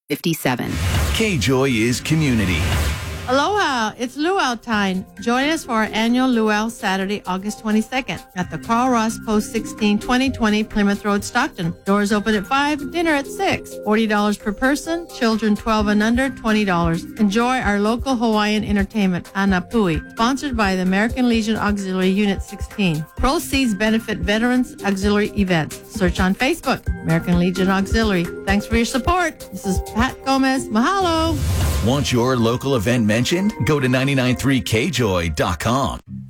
57. K-Joy is community. Aloha, it's Luau time. Join us for our annual Luau Saturday, August 22nd at the Carl Ross Post 16, 2020 Plymouth Road, Stockton. Doors open at 5, dinner at 6. $40 per person, children 12 and under, $20. Enjoy our local Hawaiian entertainment, Anapui, sponsored by the American Legion Auxiliary Unit 16. Proceeds benefit Veterans Auxiliary Events. Search on Facebook, American Legion Auxiliary. Thanks for your support. This is Pat Gomez. Mahalo. Want your local event mentioned? Go to 993kjoy.com.